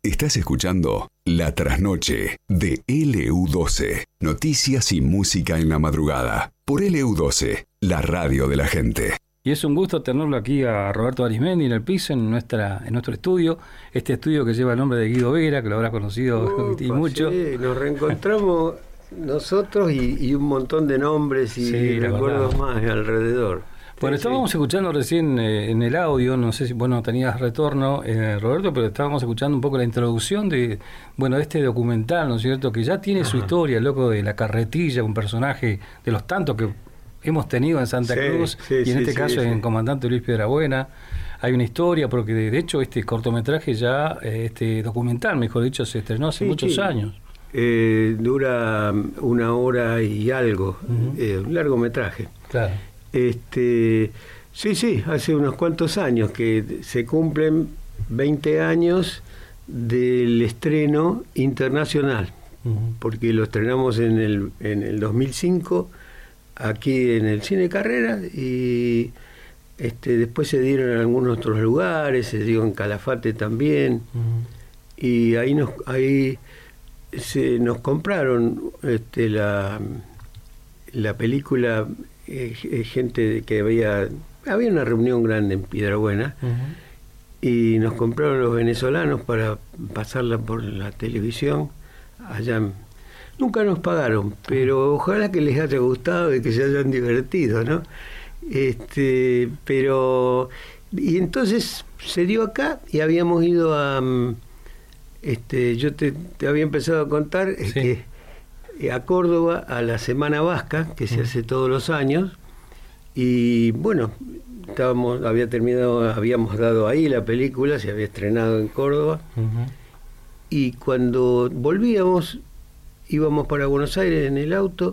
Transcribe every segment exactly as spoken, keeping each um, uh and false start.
Estás escuchando La Trasnoche de L U doce. Noticias y música en la madrugada. Por L U doce, la radio de la gente. Y es un gusto tenerlo aquí a Roberto Arismendi en el piso, en nuestra en nuestro estudio. Este estudio que lleva el nombre de Guido Vera, que lo habrás conocido Upa, y mucho. Sí, nos reencontramos nosotros y, y un montón de nombres y sí, recuerdos más alrededor. Bueno, sí, estábamos sí. escuchando recién eh, en el audio, no sé si bueno tenías retorno, eh, Roberto, pero estábamos escuchando un poco la introducción de bueno de este documental, ¿no es cierto?, que ya tiene Ajá. su historia, el loco de la carretilla, un personaje de los tantos que hemos tenido en Santa sí, Cruz, sí, y en sí, este sí, caso sí. en Comandante Luis Piedrabuena. Hay una historia, porque de, de hecho este cortometraje ya, eh, este documental, mejor dicho, se estrenó hace sí, muchos sí. años. Eh, dura una hora y algo, uh-huh. eh, un largometraje. Claro. Este, sí, sí, hace unos cuantos años que se cumplen veinte años del estreno internacional, uh-huh. porque lo estrenamos en el, en el dos mil cinco aquí en el Cine Carrera y este, después se dieron en algunos otros lugares, se dio en Calafate también, uh-huh. y ahí nos ahí se nos compraron este, la, la película. Eh, gente que había había una reunión grande en Piedrabuena, uh-huh. y nos compraron los venezolanos para pasarla por la televisión allá. Nunca nos pagaron, pero ojalá que les haya gustado y que se hayan divertido, ¿no? Este, pero y entonces se dio acá y habíamos ido a este, yo te, te había empezado a contar sí. que a Córdoba a la Semana Vasca, que se hace todos los años, y bueno, estábamos, había terminado, habíamos dado ahí la película, se había estrenado en Córdoba, uh-huh. y cuando volvíamos, íbamos para Buenos Aires en el auto,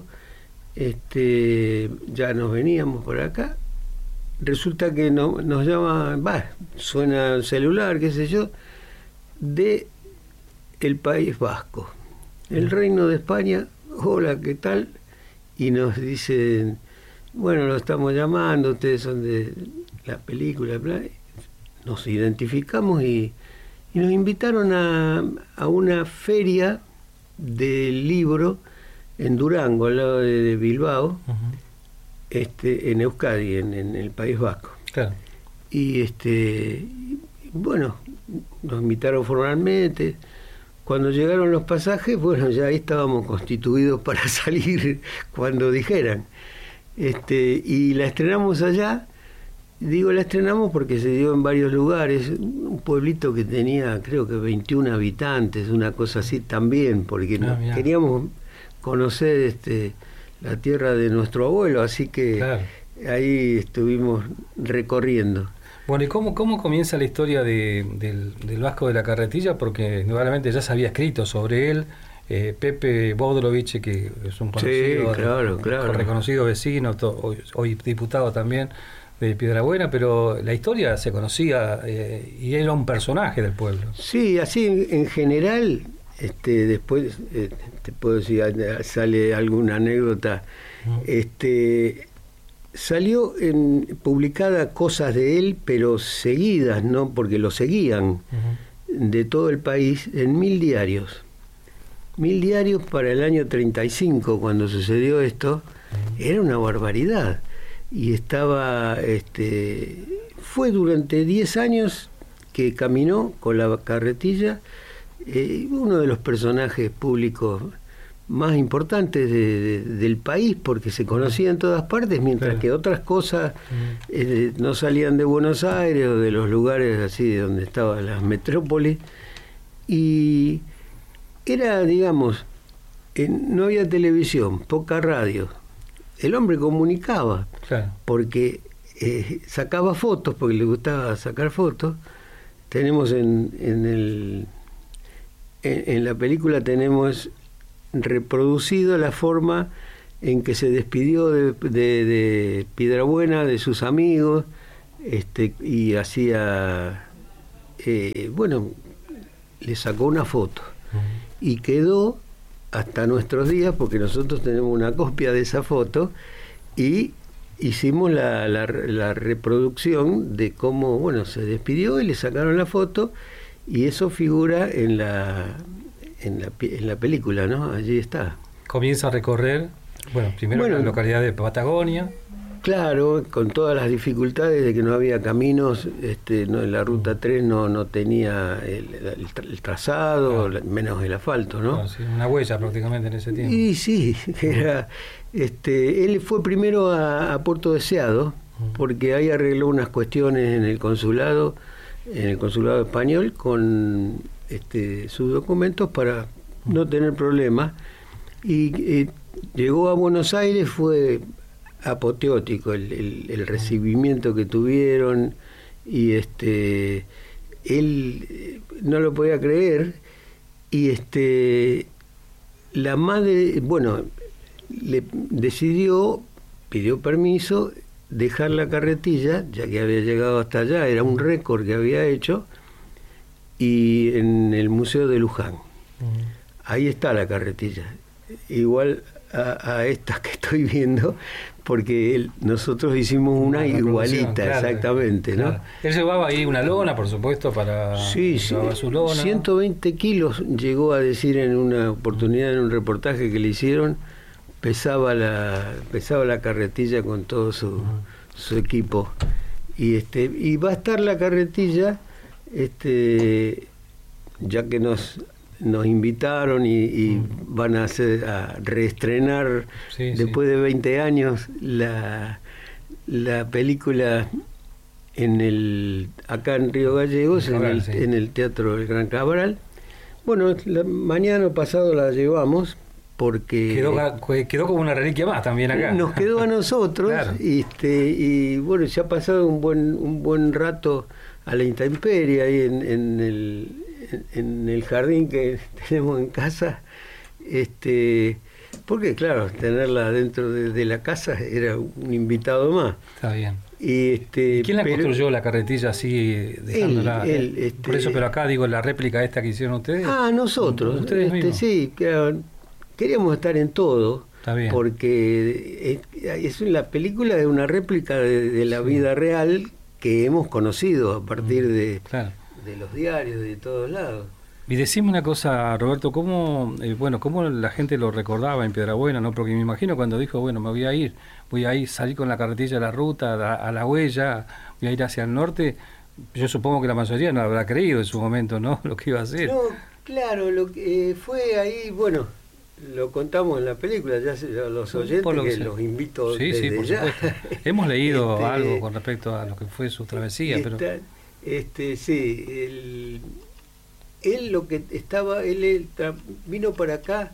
este, ya nos veníamos por acá, resulta que no, nos llama, va, suena el celular, qué sé yo, de el País Vasco, el Reino de España. Hola, ¿qué tal? Y nos dicen, bueno, lo estamos llamando, ustedes son de la película, bla. Nos identificamos y, y nos invitaron a, a una feria del libro en Durango, al lado de, de Bilbao, uh-huh. este, en Euskadi, en, en el País Vasco. Claro. Y este, bueno, nos invitaron formalmente. Cuando llegaron los pasajes, bueno, ya ahí estábamos constituidos para salir cuando dijeran. Este, y la estrenamos allá. Digo, la estrenamos porque se dio en varios lugares. Un pueblito que tenía, creo que veintiún habitantes, una cosa así también, porque ah, no, queríamos conocer este, la tierra de nuestro abuelo, así que claro. ahí estuvimos recorriendo. Bueno, ¿y cómo, cómo comienza la historia de, del, del Vasco de la Carretilla? Porque nuevamente ya se había escrito sobre él, eh, Pepe Bodrovich, que es un conocido, sí, claro, claro. reconocido vecino, to, hoy, hoy diputado también de Piedrabuena, pero la historia se conocía eh, y era un personaje del pueblo. Sí, así en, en general, este, después eh, te puedo decir, sale alguna anécdota, uh-huh. este... Salió en, publicada cosas de él, pero seguidas, ¿no? Porque lo seguían uh-huh. de todo el país en mil diarios. Mil diarios para el año treinta y cinco, cuando sucedió esto, uh-huh. era una barbaridad. Y estaba, este, fue durante diez años que caminó con la carretilla, eh, uno de los personajes públicos más importantes de, de, del país, porque se conocía en todas partes, mientras claro. que otras cosas eh, no salían de Buenos Aires o de los lugares así de donde estaban las metrópolis, y era, digamos, eh, no había televisión, poca radio, el hombre comunicaba, claro. porque eh, sacaba fotos, porque le gustaba sacar fotos. Tenemos en, en el en, en la película tenemos reproducido la forma en que se despidió de, de, de Piedrabuena, de sus amigos, este, y hacía, eh, bueno, le sacó una foto, uh-huh. y quedó hasta nuestros días, porque nosotros tenemos una copia de esa foto, y hicimos la, la, la reproducción de cómo, bueno, se despidió y le sacaron la foto, y eso figura en la, en la, en la película, ¿no? Allí está. Comienza a recorrer, bueno, primero bueno, la localidad de Patagonia. Claro, con todas las dificultades de que no había caminos, este, no, la ruta tres no, no tenía el, el, el trazado, claro. menos el asfalto, ¿no? Claro, sí, una huella prácticamente en ese tiempo. Y sí, era, este, él fue primero a, a Puerto Deseado, porque ahí arregló unas cuestiones en el consulado, en el consulado español, con este, sus documentos para no tener problemas. Y eh, llegó a Buenos Aires, fue apoteótico el, el, el recibimiento que tuvieron, y este él no lo podía creer, y este la madre, bueno, le decidió, pidió permiso, dejar la carretilla, ya que había llegado hasta allá, era un récord que había hecho, y en el Museo de Luján. Uh-huh. Ahí está la carretilla, igual a, a esta que estoy viendo, porque él, nosotros hicimos una, una igualita, claro, exactamente, claro. ¿no? Él llevaba ahí una lona, por supuesto, para sí, sí, su lona. ciento veinte kilos llegó a decir en una oportunidad, en un reportaje que le hicieron, pesaba la pesaba la carretilla con todo su, uh-huh. su equipo. Y este y va a estar la carretilla, este ya que nos nos invitaron y, y mm. van a hacer a reestrenar sí, después sí. de veinte años la la película en el acá en Río Gallegos, Cabral, en, el, sí. en el Teatro del Gran Cabral. Bueno, la, mañana pasado la llevamos porque quedó, quedó como una reliquia más también acá. Nos quedó a nosotros, claro. este, y bueno, se ha pasado un buen un buen rato a la intemperie ahí en, en el en el jardín que tenemos en casa, este porque claro, tenerla dentro de, de la casa era un invitado más. Está bien. Y este, ¿Y quién la pero, construyó la carretilla así, dejándola? Él, él, este, por eso, pero acá digo la réplica esta que hicieron ustedes. Ah, nosotros. Ustedes este, mismos. Sí, claro, queríamos estar en todo. Está bien. Porque es, es la película de una réplica de, de la sí. vida real que hemos conocido a partir de, claro. de los diarios, de todos lados. Y decime una cosa, Roberto, ¿cómo, eh, bueno, cómo la gente lo recordaba en Piedrabuena, ¿no? Porque me imagino cuando dijo, bueno, me voy a ir, voy a ir, salir con la carretilla a la ruta, a, a la huella, voy a ir hacia el norte, yo supongo que la mayoría no habrá creído en su momento, ¿no? Lo que iba a hacer. No, claro, lo que eh, fue ahí, bueno, lo contamos en la película, ya, se, ya los oyentes que, que los invito sí, desde sí, por ya. Supuesto. Hemos leído este, algo con respecto a lo que fue su travesía, esta, pero... Este, sí, el... Él lo que estaba, él, él vino para acá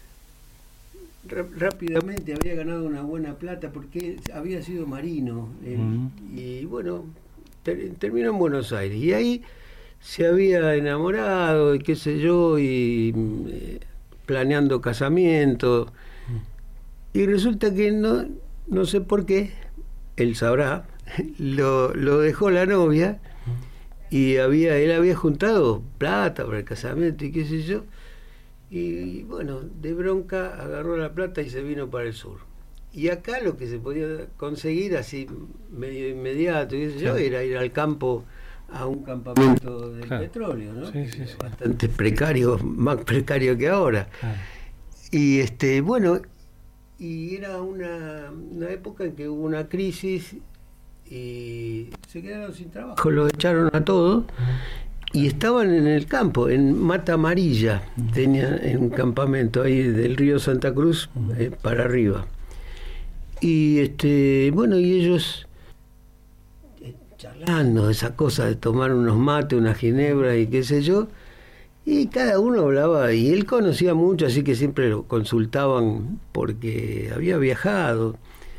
rápidamente, había ganado una buena plata porque había sido marino. Él, uh-huh. Y bueno, ter, terminó en Buenos Aires. Y ahí se había enamorado y qué sé yo, y eh, planeando casamiento. Uh-huh. Y resulta que no, no sé por qué, él sabrá, lo, lo dejó la novia. Y había él había juntado plata para el casamiento y qué sé yo, y bueno, de bronca agarró la plata y se vino para el sur. Y acá lo que se podía conseguir así medio inmediato, qué sé yo, era ir al campo, a un campamento del claro. petróleo, ¿no? Sí, sí, sí. Bastante precario, más precario que ahora. Claro. Y este, bueno, y era una, una época en que hubo una crisis y se quedaron sin trabajo, los echaron a todos y estaban en el campo, en Mata Amarilla, tenían un campamento ahí del río Santa Cruz eh, para arriba. Y este, bueno, y ellos eh, charlando de esa cosa de tomar unos mates, una ginebra y qué sé yo, y cada uno hablaba, y él conocía mucho, así que siempre lo consultaban porque había viajado.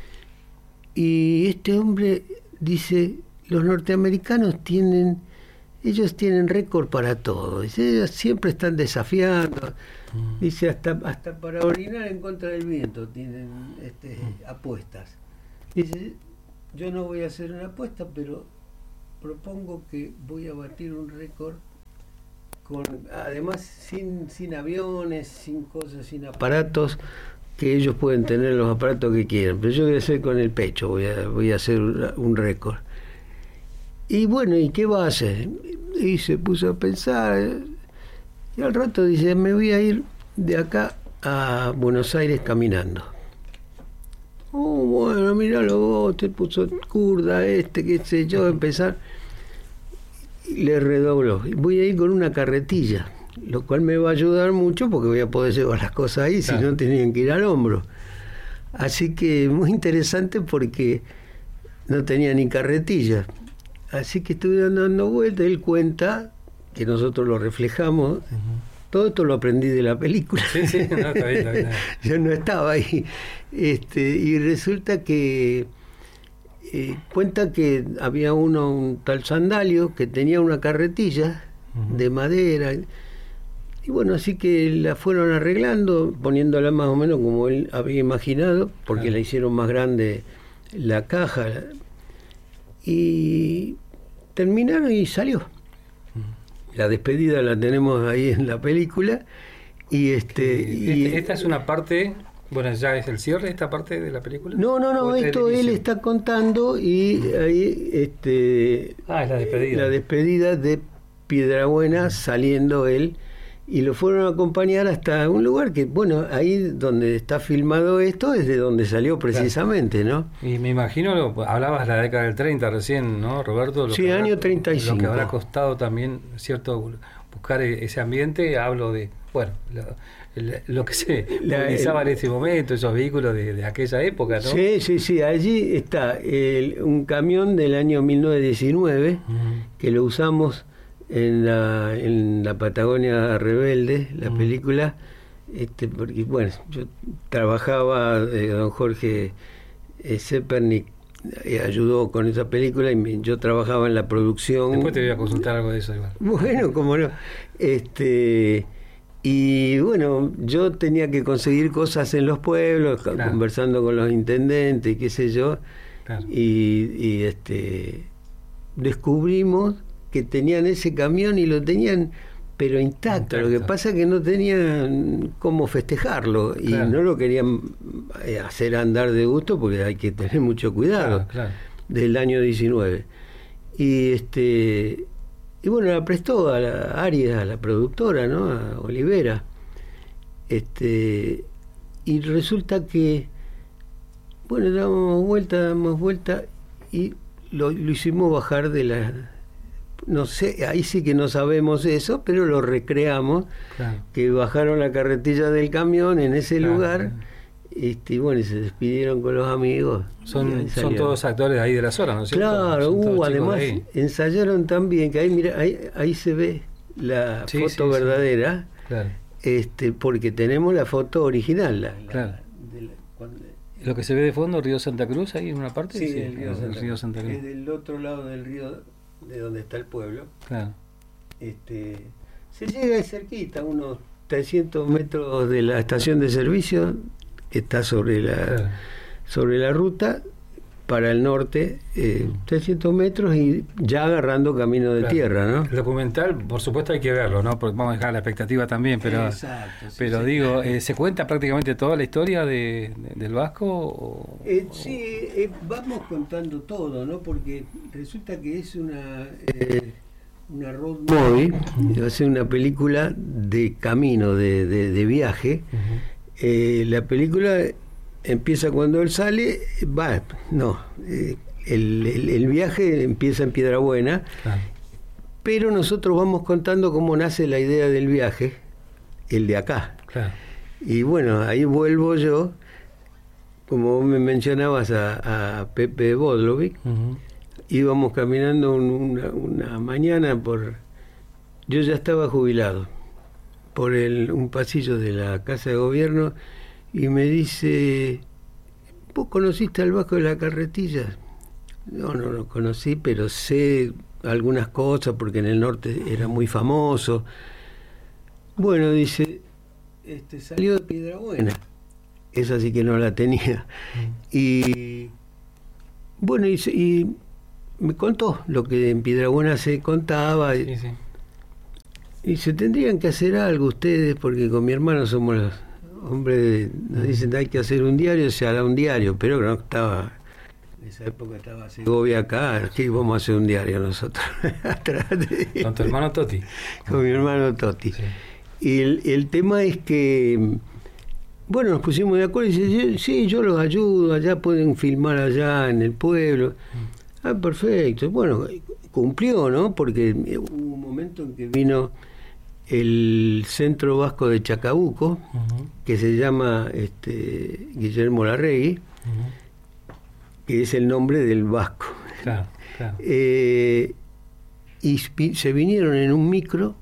Y este hombre dice, los norteamericanos tienen, ellos tienen récord para todo, dice, ellos siempre están desafiando, dice, hasta hasta para orinar en contra del viento tienen este, apuestas. Dice, yo no voy a hacer una apuesta, pero propongo que voy a batir un récord con, además sin, sin aviones, sin cosas, sin aparatos, que ellos pueden tener los aparatos que quieran, pero yo voy a hacer con el pecho, voy a, voy a hacer un récord. Y bueno, ¿y qué va a hacer? y se puso a pensar, y al rato dice, me voy a ir de acá a Buenos Aires caminando. Oh, bueno, míralo vos, te puso curda este, qué sé yo, empezar. Y le redobló. Voy a ir con una carretilla, lo cual me va a ayudar mucho porque voy a poder llevar las cosas ahí, claro. Si no tenían que ir al hombro. Así que muy interesante porque no tenía ni carretilla. Así que estuve dando vueltas, él cuenta que nosotros lo reflejamos. Uh-huh. Todo esto lo aprendí de la película. Sí, sí, no, está bien, está bien. Yo no estaba ahí. Este, y resulta que eh, cuenta que había uno, un tal Sandalio, que tenía una carretilla uh-huh. de madera. Y bueno, así que la fueron arreglando, poniéndola más o menos como él había imaginado, porque claro. La hicieron más grande la caja. Y terminaron y salió. La despedida la tenemos ahí en la película. Y este, y esta es una parte, bueno, ya es el cierre esta parte de la película. No, no, no, esto él está contando y ahí este ah, es la despedida. La despedida de Piedrabuena saliendo él. Y lo fueron a acompañar hasta un lugar que, bueno, ahí donde está filmado esto es de donde salió precisamente, claro. ¿No? Y me imagino, hablabas de la década del treinta recién, ¿no, Roberto? Lo sí, habrá, año treinta y cinco. Lo que habrá costado también, ¿cierto?, buscar ese ambiente. Hablo de, bueno, lo, lo que se movilizaba en ese momento, esos vehículos de, de aquella época, ¿no? Sí, sí, sí. Allí está el, un camión del año mil novecientos diecinueve, uh-huh. que lo usamos en la, en la Patagonia Rebelde, la mm. película, este, porque bueno, yo trabajaba, eh, don Jorge eh, Zepernik eh, ayudó con esa película y me, yo trabajaba en la producción. Después te voy a consultar algo de eso igual. Bueno, cómo no. Este, y bueno, yo tenía que conseguir cosas en los pueblos, claro. Conversando con los intendentes, qué sé yo, claro. y, y este descubrimos que tenían ese camión y lo tenían pero intacto, intacto. Lo que pasa es que no tenían cómo festejarlo y claro. No lo querían hacer andar de gusto porque hay que tener mucho cuidado, claro, claro. Del año diecinueve y este y bueno, la prestó a la Arias, a la productora, ¿no? A Olivera, este y resulta que bueno, damos vuelta, damos vuelta y lo, lo hicimos bajar de la... No sé, ahí sí que no sabemos eso, pero lo recreamos, claro. Que bajaron la carretilla del camión en ese claro, lugar, claro. Este, y bueno, y se despidieron con los amigos. Son, son todos actores de ahí de la zona, ¿no es cierto? Claro, uh, además ensayaron también, que ahí, mira, ahí, ahí se ve la sí, foto sí, verdadera, sí. Claro. Este, porque tenemos la foto original. La, claro. La, de la, cuando, lo que se ve de fondo, Río Santa Cruz, ahí en una parte. Sí, sí, el río, Santa, río Santa Cruz. Es del otro lado del río, de donde está el pueblo. Claro. Este, se llega cerquita, unos trescientos metros de la estación de servicio, que está sobre la, claro. Sobre la ruta, para el norte, eh, trescientos metros y ya agarrando camino de claro. Tierra, ¿no? El documental, por supuesto, hay que verlo, ¿no? Porque vamos a dejar la expectativa también, pero, exacto, sí, pero sí. digo, eh, ¿se cuenta prácticamente toda la historia de, de, del Vasco? O, eh, sí, eh, vamos contando todo, ¿no? Porque resulta que es una eh, una road movie, uh-huh. Va a ser una película de camino, de, de, de viaje. Uh-huh. Eh, la película empieza cuando él sale, va, no, eh, el, el, el viaje empieza en Piedrabuena, claro. Pero nosotros vamos contando cómo nace la idea del viaje, el de acá. Claro. Y bueno, ahí vuelvo yo, como me mencionabas a, a Pepe Bodlovic, uh-huh. Íbamos caminando un, una, una mañana por, yo ya estaba jubilado, por el, un pasillo de la Casa de Gobierno, y me dice, ¿vos conociste al Vasco de la Carretilla? No, no lo conocí, pero sé algunas cosas porque en el norte era muy famoso. Bueno, dice, este, salió de Piedrabuena. Esa sí que no la tenía. Y bueno, y, y me contó lo que en Piedrabuena se contaba. Sí, sí. Y se tendrían que hacer algo ustedes, porque con mi hermano somos los hombres, nos dicen hay que hacer un diario, se hará un diario, pero no estaba En esa época estaba Segovia acá, aquí vamos a hacer un diario nosotros. Con tu hermano Toti. Con mi hermano Toti. Sí. Y el, el tema es que, bueno, nos pusimos de acuerdo y dice, sí, yo los ayudo, allá pueden filmar allá en el pueblo. Mm. Ah, perfecto. Bueno, cumplió, ¿no? Porque hubo un momento en que vino el Centro Vasco de Chacabuco, uh-huh. que se llama este, Guillermo Larregui, uh-huh. que es el nombre del vasco. Claro, claro. Eh, y se vinieron en un micro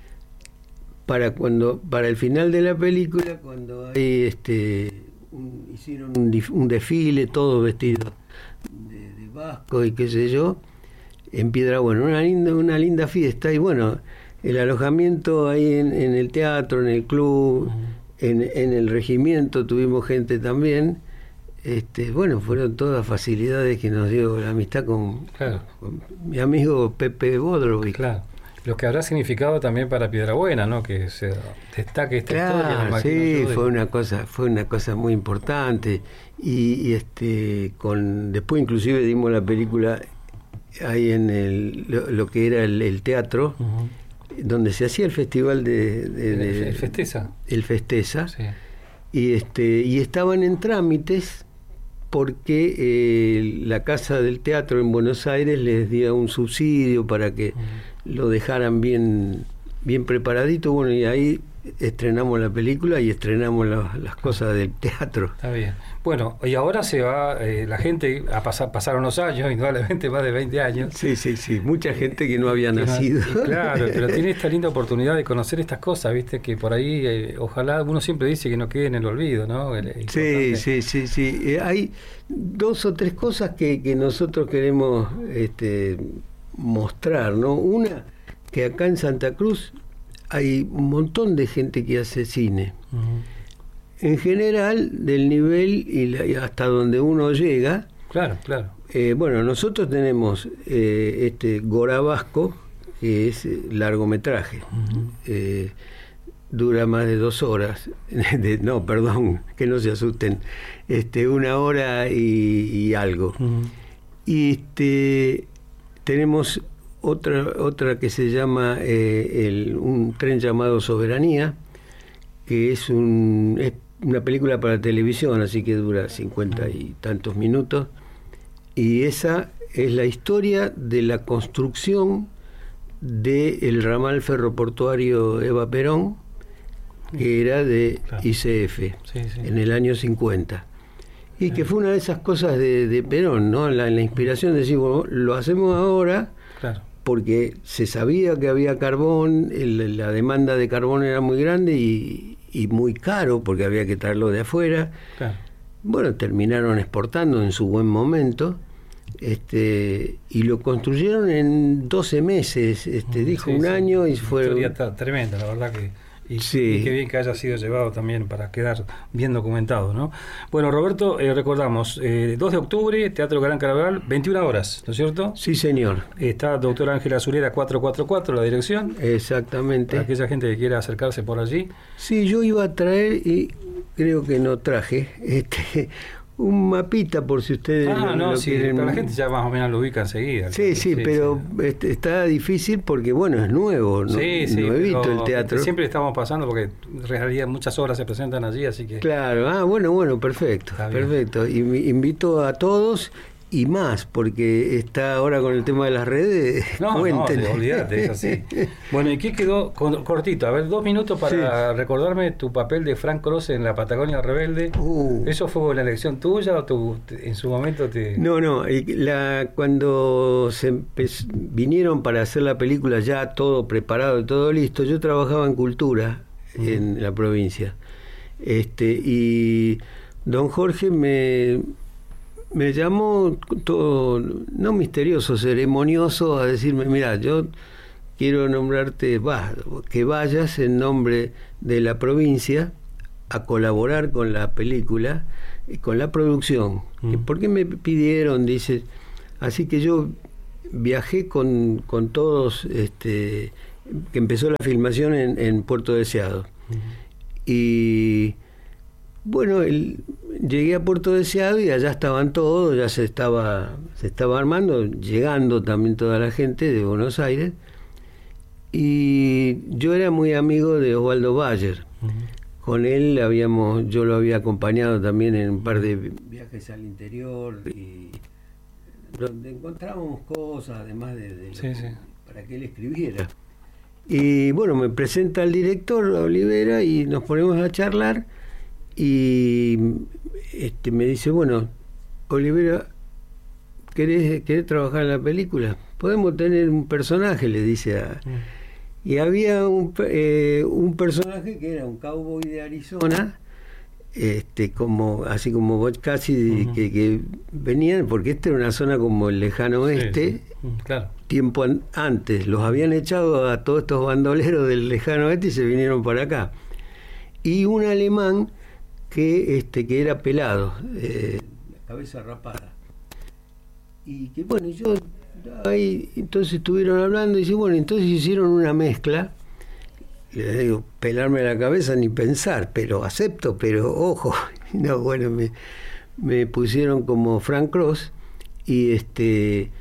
para cuando para el final de la película, cuando hay este un, hicieron un, un desfile, todos vestidos de, de vasco y qué sé yo, en Piedrabuena, una linda, una linda fiesta. Y bueno, el alojamiento ahí en, en el teatro, en el club, uh-huh. en, en el regimiento tuvimos gente también. Este, bueno, fueron todas facilidades que nos dio la amistad con, claro. con mi amigo Pepe Bodrovic. Claro. Lo que habrá significado también para Piedrabuena, ¿no? Que se destaque esta claro, historia. Sí, de... fue una cosa, fue una cosa muy importante. Y, y este, con después inclusive dimos la película ahí en el, lo, lo que era el, el teatro. Uh-huh. Donde se hacía el festival de, de, de el, el Festeza el Festeza sí. y este y estaban en trámites porque eh, la Casa del Teatro en Buenos Aires les dio un subsidio para que uh-huh. lo dejaran bien bien preparadito. Bueno, y ahí estrenamos la película y estrenamos la, las cosas del teatro. Está bien. Bueno, y ahora se va, eh, la gente, a pasar, pasaron los años, indudablemente más de veinte años. Sí, sí, sí, mucha gente que no había que nacido. No, claro, pero tiene esta linda oportunidad de conocer estas cosas, viste, que por ahí, eh, ojalá, uno siempre dice que no quede en el olvido, ¿no? El, el sí, sí, sí, sí. Eh, hay dos o tres cosas que, que nosotros queremos este, mostrar, ¿no? Una, que acá en Santa Cruz hay un montón de gente que hace cine. Uh-huh. En general, del nivel y, la, y hasta donde uno llega. Claro, claro. Eh, bueno, nosotros tenemos eh, este Gora Vasco, que es largometraje. Uh-huh. Eh, dura más de dos horas. de, no, perdón, que no se asusten. Este, una hora y, y algo. Uh-huh. Y este, tenemos otra otra que se llama eh, el, un tren llamado Soberanía, que es un es una película para televisión, así que dura cincuenta y tantos minutos, y esa es la historia de la construcción del ramal ferroportuario Eva Perón, que era de claro. I C F, sí, sí. en el año cincuenta, y sí. que fue una de esas cosas de, de Perón, ¿no? La, la inspiración de decir, bueno, lo hacemos ahora, claro. porque se sabía que había carbón, el, la demanda de carbón era muy grande y, y muy caro porque había que traerlo de afuera. Claro. Bueno, terminaron exportando en su buen momento, este, y lo construyeron en doce meses, este, dijo sí, un sí. año y fue... Una historia tremenda, la verdad que... Y, sí. y qué bien que haya sido llevado también para quedar bien documentado, ¿no? Bueno, Roberto, eh, recordamos, eh, dos de octubre, Teatro Gran Caraval, veintiuna horas, ¿no es cierto? Sí, señor. Está doctora Ángela Zurera cuatrocientos cuarenta y cuatro, la dirección. Exactamente. Para aquella gente que quiera acercarse por allí. Sí, yo iba a traer, y creo que no traje, este... un mapita por si ustedes ah, lo, no, lo sí, quieren. Pero la gente ya más o menos lo ubica enseguida. Sí, sí, sí pero sí. Este, está difícil porque, bueno, es nuevo, ¿no? Sí, sí, nuevito el teatro. Siempre estamos pasando porque en realidad muchas obras se presentan allí, así que... Claro, ah, bueno, bueno, perfecto, perfecto. Y invito a todos y más, porque está ahora con el tema de las redes. No, cuenten. No, olvídate, es así. Bueno, ¿y qué quedó? Cortito, a ver, dos minutos para sí. recordarme tu papel de Frank Croce en La Patagonia Rebelde. Uh. ¿Eso fue una elección tuya o tu, en su momento te...? No, no, la, cuando se empezó, vinieron para hacer la película ya todo preparado y todo listo, yo trabajaba en cultura uh. en la provincia. Este, y don Jorge me... me llamó todo, no misterioso, ceremonioso, a decirme, mira, yo quiero nombrarte, va, que vayas en nombre de la provincia a colaborar con la película, con la producción. Mm. ¿Por qué me pidieron? Dice, así que yo viajé con, con todos, este, que empezó la filmación en, en Puerto Deseado. Mm. Y bueno, el, llegué a Puerto Deseado y allá estaban todos, ya se estaba, se estaba armando, llegando también toda la gente de Buenos Aires. Y yo era muy amigo de Osvaldo Bayer. Uh-huh. Con él habíamos, yo lo había acompañado también en un par de viajes al interior y donde encontrábamos cosas, además de, de sí, sí. para que él escribiera. Y bueno, me presenta el director Olivera y nos ponemos a charlar y este me dice, bueno, Olivera, ¿querés, querés trabajar en la película? Podemos tener un personaje, le dice a... Mm. Y había un, eh, un personaje que era un cowboy de Arizona, este como así como vos casi uh-huh. que, que venían, porque esta era una zona como el lejano oeste, sí, sí. Claro. Tiempo an- antes, los habían echado a todos estos bandoleros del lejano oeste y se vinieron para acá. Y un alemán que este que era pelado, eh, la cabeza rapada. Y que bueno, yo... Ahí, entonces estuvieron hablando y dice, bueno, entonces hicieron una mezcla. Y les digo, pelarme la cabeza ni pensar, pero acepto, pero ojo. No, bueno, me, me pusieron como Frank Cross y este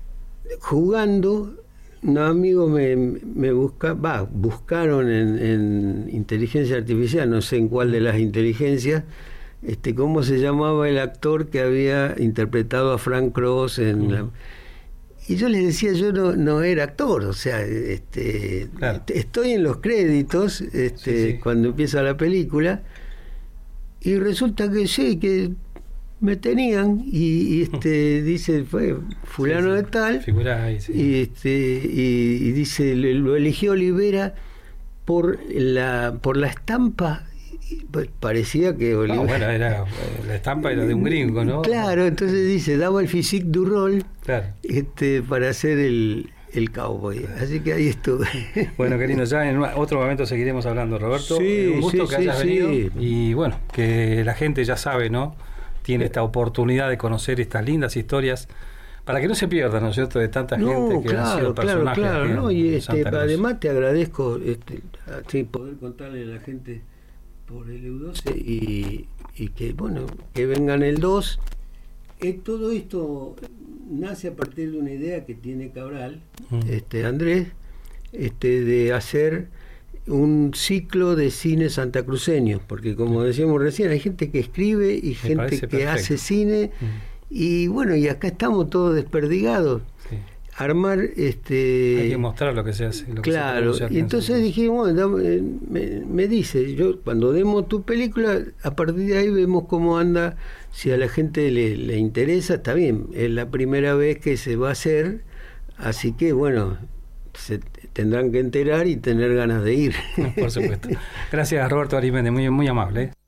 jugando, unos amigos me, me busca, va, buscaron en, en inteligencia artificial, no sé en cuál de las inteligencias, este cómo se llamaba el actor que había interpretado a Frank Cross en mm. la... Y yo les decía, yo no, no era actor, o sea, este, claro. estoy en los créditos este, sí, sí. cuando empieza la película, y resulta que sí, que me tenían, y, y este dice, fue fulano sí, sí. de tal, figurá ahí, sí. y, este, y, y dice, lo eligió Olivera por la, por la estampa. Pues parecía que Olivera... No, bueno, era, la estampa era de un gringo, ¿no? Claro, entonces dice, daba el physique du rol claro. este, para hacer el, el cowboy. Así que ahí estuve. Bueno, querido, ya en otro momento seguiremos hablando, Roberto. Sí, un gusto sí, que sí, hayas sí. venido. Y bueno, que la gente ya sabe, ¿no? Tiene esta oportunidad de conocer estas lindas historias para que no se pierdan, ¿no es cierto?, de tanta no, gente que claro, ha sido personajes. Claro, claro, no, y este, además te agradezco este, así, poder contarle a la gente por el E U doce y, y que bueno, que vengan el dos. Eh, todo esto nace a partir de una idea que tiene Cabral, mm. este Andrés, este de hacer un ciclo de cine santacruceño, porque como decíamos recién, hay gente que escribe y Me gente que perfecto. hace cine, mm. y bueno, y acá estamos todos desperdigados. Sí. Armar este hay que mostrar lo que se hace lo claro, que se y entonces dijimos, bueno, me, me dice, yo cuando demos tu película, a partir de ahí vemos cómo anda, si a la gente le, le interesa, está bien, es la primera vez que se va a hacer, así que bueno, se tendrán que enterar y tener ganas de ir. Por supuesto. Gracias, Roberto Arizmendi, muy, muy amable, ¿eh?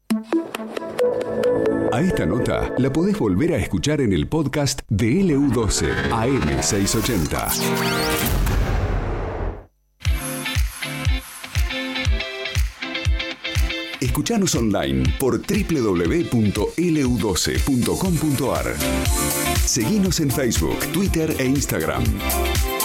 A esta nota la podés volver a escuchar en el podcast de L U doce A M seiscientos ochenta. Escuchanos online por doble u doble u doble u punto L U doce punto com punto A R. Seguinos en Facebook, Twitter e Instagram.